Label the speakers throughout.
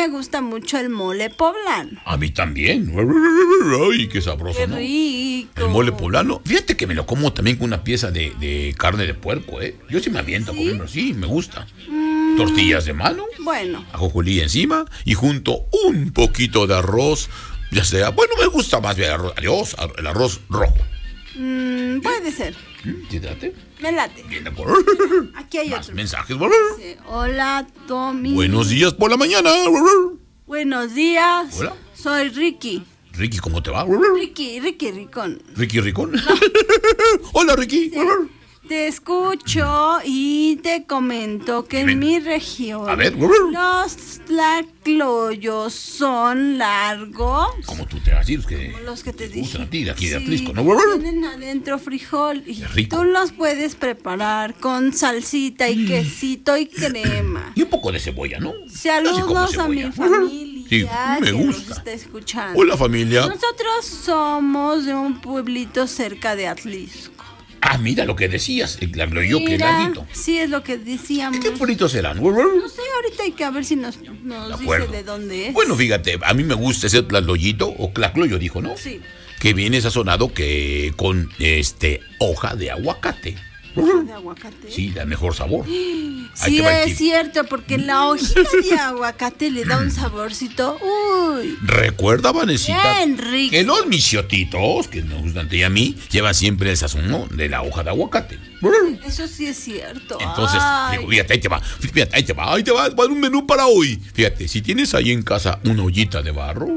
Speaker 1: me gusta mucho el mole poblano.
Speaker 2: A mí también. Ay, qué sabroso,
Speaker 1: Qué
Speaker 2: ¿no?
Speaker 1: rico.
Speaker 2: El mole poblano. Fíjate que me lo como también con una pieza de carne de puerco, ¿eh? Yo sí me aviento a comerlo, sí, me gusta. Tortillas de mano,
Speaker 1: Bueno,
Speaker 2: ajonjolí encima y junto un poquito de arroz, ya sea, bueno, me gusta más bien el arroz rojo.
Speaker 1: puede ser.
Speaker 2: ¿Sí te late?
Speaker 1: Me late.
Speaker 2: Bien, de acuerdo.
Speaker 1: Aquí hay
Speaker 2: Más
Speaker 1: otro.
Speaker 2: mensajes.
Speaker 1: Dice, hola, Tommy.
Speaker 2: Buenos días por la mañana.
Speaker 1: Buenos días.
Speaker 2: Hola.
Speaker 1: Soy Ricky.
Speaker 2: Ricky, ¿cómo te va?
Speaker 1: Ricky Ricón.
Speaker 2: Ricky Ricón. Hola, Ricky.
Speaker 1: Te escucho y te comento que
Speaker 2: Dime.
Speaker 1: en mi región
Speaker 2: A ver.
Speaker 1: los tlacoyos son largos.
Speaker 2: Como tú te vas a decir, que
Speaker 1: Los que te
Speaker 2: gustan a
Speaker 1: dije.
Speaker 2: ti, de aquí de
Speaker 1: Sí,
Speaker 2: Atlisco, ¿no?
Speaker 1: tienen adentro frijol y
Speaker 2: Qué rico.
Speaker 1: tú los puedes preparar con salsita y quesito y crema.
Speaker 2: Y un poco de cebolla, ¿no? Yo sí como
Speaker 1: Saludos a mi
Speaker 2: cebolla.
Speaker 1: familia
Speaker 2: Sí, me
Speaker 1: que nos
Speaker 2: gusta.
Speaker 1: está escuchando.
Speaker 2: Hola, familia.
Speaker 1: Nosotros somos de un pueblito cerca de Atlisco.
Speaker 2: Ah, mira lo que decías, el yo que
Speaker 1: Mira,
Speaker 2: ladito.
Speaker 1: sí es lo que decíamos.
Speaker 2: ¿Qué bonitos serán?
Speaker 1: No sé, ahorita hay que a ver si nos
Speaker 2: De
Speaker 1: dice
Speaker 2: acuerdo.
Speaker 1: de dónde es.
Speaker 2: Bueno, fíjate, a mí me gusta ese tlacoyito, o tlacloyo, dijo, ¿no?
Speaker 1: Sí.
Speaker 2: Que viene sazonado que con hoja de aguacate.
Speaker 1: De aguacate.
Speaker 2: Sí, da mejor sabor. Ahí
Speaker 1: Sí,
Speaker 2: te va el
Speaker 1: es
Speaker 2: tip.
Speaker 1: cierto, porque la hojita de aguacate le da un saborcito. Uy,
Speaker 2: Recuerda, Vanesita,
Speaker 1: bien rico.
Speaker 2: que los misiotitos, que nos gustan a ti y a mí, llevan siempre el sazón, ¿no?, de la hoja de aguacate.
Speaker 1: Eso sí es cierto.
Speaker 2: Entonces,
Speaker 1: Ay.
Speaker 2: digo, fíjate, ahí te va un menú para hoy. Fíjate, si tienes ahí en casa una ollita de barro,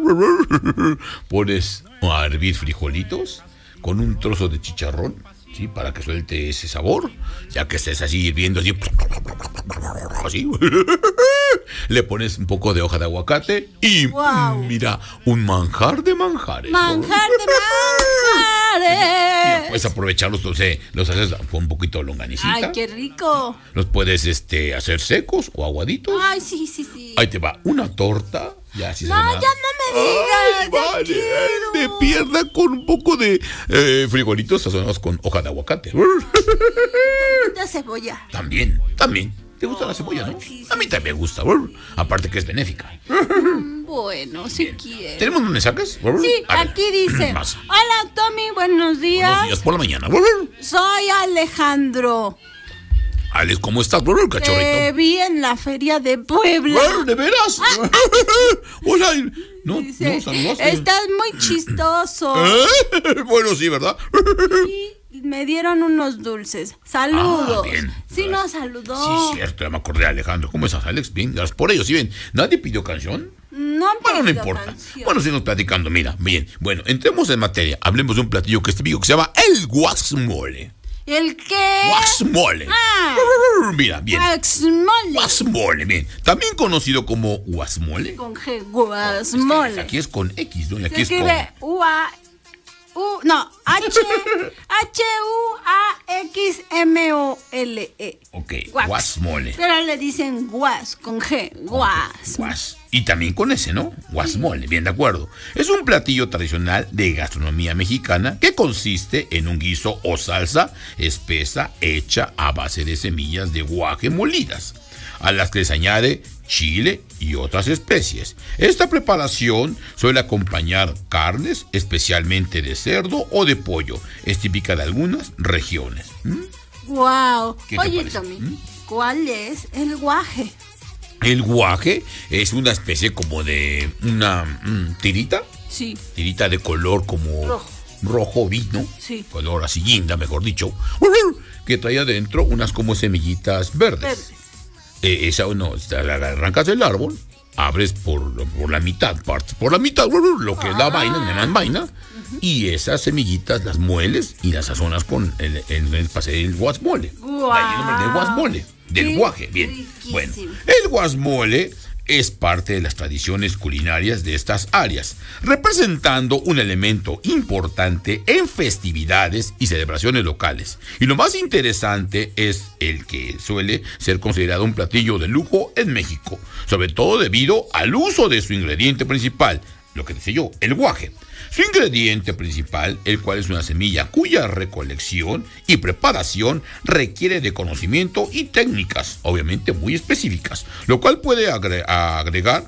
Speaker 2: pones a hervir frijolitos con un trozo de chicharrón, ¿sí? Para que suelte ese sabor, ya que estés así hirviendo, así, le pones un poco de hoja de aguacate y
Speaker 1: Guau.
Speaker 2: mira, un manjar de manjares.
Speaker 1: Manjar de manjares.
Speaker 2: Puedes aprovecharlos, los haces con un poquito de longanicita.
Speaker 1: Ay, qué rico.
Speaker 2: Los puedes hacer secos o aguaditos.
Speaker 1: Ay, sí, sí, sí.
Speaker 2: Ahí te va una torta. Ya, así
Speaker 1: No, ya no me digas. Ya
Speaker 2: vale,
Speaker 1: quiero.
Speaker 2: de pierna con un poco de frijolitos sazonados con hoja de aguacate.
Speaker 1: De cebolla.
Speaker 2: También. ¿Te gusta la cebolla, no?
Speaker 1: Sí, sí,
Speaker 2: A mí también me gusta. Aparte que es benéfica.
Speaker 1: Bueno, si quieres.
Speaker 2: ¿Tenemos unos mensajes?
Speaker 1: Sí,
Speaker 2: A ver,
Speaker 1: aquí dice.
Speaker 2: más.
Speaker 1: Hola, Tommy, buenos días.
Speaker 2: Buenos días por la mañana.
Speaker 1: Soy Alejandro.
Speaker 2: Alex, ¿cómo estás?
Speaker 1: Te
Speaker 2: Cachorrito.
Speaker 1: vi en la feria de Puebla.
Speaker 2: ¿De veras? Hola. No,
Speaker 1: Dice,
Speaker 2: no, saludaste.
Speaker 1: estás muy chistoso.
Speaker 2: Bueno, sí, ¿verdad?
Speaker 1: Y me dieron unos dulces. Saludos.
Speaker 2: Ah, bien.
Speaker 1: Sí, nos saludó.
Speaker 2: Sí, cierto, ya me acordé de Alejandro. ¿Cómo estás, Alex? Bien, gracias por ello. Sí, bien. ¿Nadie pidió canción?
Speaker 1: No han
Speaker 2: Bueno, no
Speaker 1: pedido
Speaker 2: importa.
Speaker 1: canción.
Speaker 2: Bueno, sigamos platicando. Mira, bien. Bueno, entremos en materia. Hablemos de un platillo que vivo que se llama el guasmole.
Speaker 1: ¿El qué?
Speaker 2: Guasmole.
Speaker 1: Ah,
Speaker 2: Mira, bien.
Speaker 1: guasmole.
Speaker 2: Guasmole, bien. También conocido como guasmole.
Speaker 1: Con G, guasmole.
Speaker 2: Aquí es con X, ¿no? Y aquí
Speaker 1: Se
Speaker 2: es con...
Speaker 1: escribe H-U-A-X-M-O-L-E.
Speaker 2: Ok, guasmole.
Speaker 1: Pero le dicen guas, con G, guas.
Speaker 2: Guas. Y también con ese, ¿no? Guasmole, bien de acuerdo. Es un platillo tradicional de gastronomía mexicana que consiste en un guiso o salsa espesa hecha a base de semillas de guaje molidas, a las que se añade chile y otras especies. Esta preparación suele acompañar carnes, especialmente de cerdo o de pollo. Es típica de algunas regiones.
Speaker 1: Wow.
Speaker 2: ¿Qué te
Speaker 1: Oye,
Speaker 2: parece?
Speaker 1: Tommy, ¿cuál es el guaje?
Speaker 2: El guaje es una especie como de una tirita
Speaker 1: Sí.
Speaker 2: de color como rojo vino,
Speaker 1: Sí.
Speaker 2: color así guinda, mejor dicho, que trae adentro unas como semillitas verdes.
Speaker 1: Verdes.
Speaker 2: La arrancas del árbol, abres por la mitad, partes por la mitad, lo que es la vaina, la vaina, y esas semillitas las mueles y las sazonas con el guasmole.
Speaker 1: Guau.
Speaker 2: De ahí el nombre del guasmole, del
Speaker 1: Sí,
Speaker 2: guaje, bien.
Speaker 1: riquísimo.
Speaker 2: Bueno, el guasmole es parte de las tradiciones culinarias de estas áreas, representando un elemento importante en festividades y celebraciones locales. Y lo más interesante es el que suele ser considerado un platillo de lujo en México, sobre todo debido al uso de su ingrediente principal, lo que decía yo, el guaje. Su ingrediente principal, el cual es una semilla cuya recolección y preparación requiere de conocimiento y técnicas, obviamente muy específicas, lo cual puede agregar